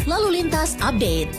Lalu Lintas Update.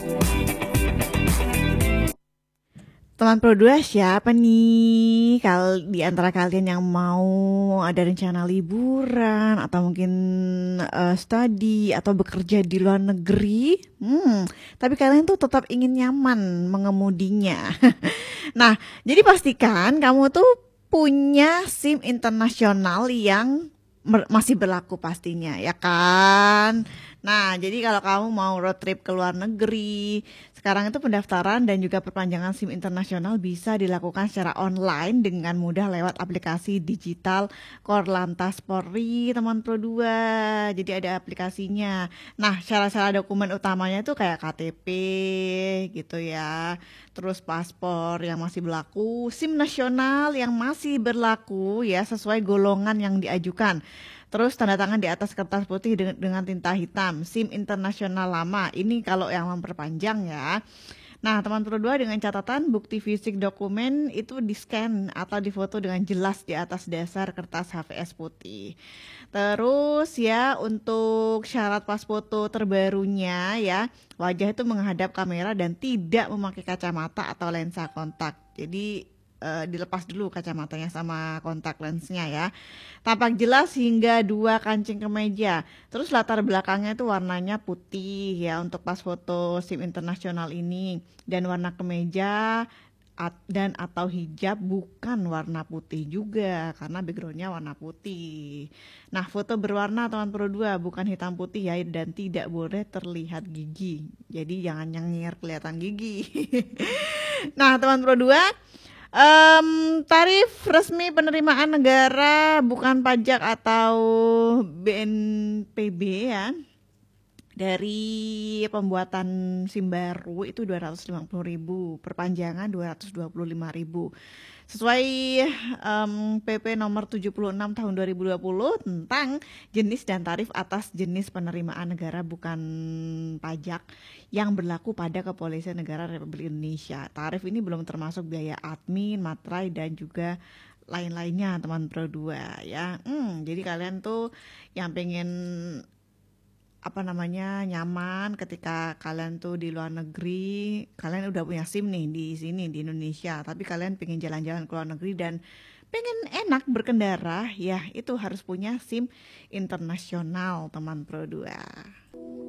Teman Pro 2, siapa nih kalau di antara kalian yang mau ada rencana liburan atau mungkin study atau bekerja di luar negeri, tapi kalian tuh tetap ingin nyaman mengemudinya. Nah, jadi pastikan kamu tuh punya SIM internasional yang masih berlaku pastinya, ya kan? Nah, jadi kalau kamu mau road trip ke luar negeri, sekarang itu pendaftaran dan juga perpanjangan SIM internasional bisa dilakukan secara online dengan mudah lewat aplikasi digital Korlantas Polri, teman Pro 2. Jadi ada aplikasinya. Nah, syarat-syarat dokumen utamanya itu kayak KTP gitu ya. Terus paspor yang masih berlaku, SIM nasional yang masih berlaku ya sesuai golongan yang diajukan. Terus tanda tangan di atas kertas putih dengan tinta hitam, SIM internasional lama. Ini kalau yang memperpanjang ya. Nah, teman Pro 2 dengan catatan bukti fisik dokumen itu di-scan atau difoto dengan jelas di atas dasar kertas HVS putih. Terus ya untuk syarat pas foto terbarunya ya, wajah itu menghadap kamera dan tidak memakai kacamata atau lensa kontak. Jadi dilepas dulu kacamatanya sama kontak lensnya ya. Tampak jelas hingga 2 kancing kemeja. Terus latar belakangnya itu warnanya putih ya untuk pas foto SIM internasional ini. Dan warna kemeja dan atau hijab bukan warna putih juga karena backgroundnya warna putih. Nah, foto berwarna teman Pro 2 bukan hitam putih ya, dan tidak boleh terlihat gigi. Jadi jangan nyengir kelihatan gigi. Nah, teman Pro 2, tarif resmi penerimaan negara bukan pajak atau BNPB ya dari pembuatan SIM baru itu 250.000, perpanjangan 225.000. Sesuai PP nomor 76 tahun 2020 tentang jenis dan tarif atas jenis penerimaan negara bukan pajak yang berlaku pada Kepolisian Negara Republik Indonesia. Tarif ini belum termasuk biaya admin, materai dan juga lain-lainnya teman Pro 2 ya. Jadi kalian tuh yang pengen nyaman ketika kalian tuh di luar negeri, kalian udah punya SIM nih di sini di Indonesia, tapi kalian pengen jalan-jalan ke luar negeri dan pengen enak berkendara, ya itu harus punya SIM internasional teman Pro 2.